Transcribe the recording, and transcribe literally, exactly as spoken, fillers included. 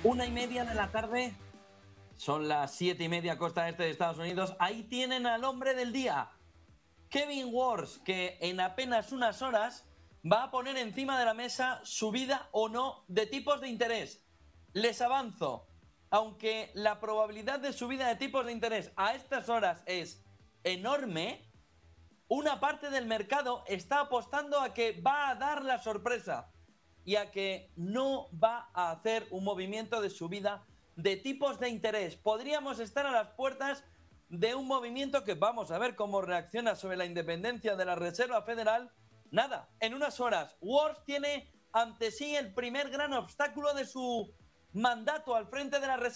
Una y media de la tarde, son las siete y media costa este de Estados Unidos. Ahí tienen al hombre del día, Kevin Warsh, que en apenas unas horas va a poner encima de la mesa subida o no de tipos de interés. Les avanzo, aunque la probabilidad de subida de tipos de interés a estas horas es enorme, una parte del mercado está apostando a que va a dar la sorpresa y a que no va a hacer un movimiento de subida de tipos de interés. Podríamos estar a las puertas de un movimiento que vamos a ver cómo reacciona sobre la independencia de la Reserva Federal. Nada, en unas horas, Warsh tiene ante sí el primer gran obstáculo de su mandato al frente de la Reserva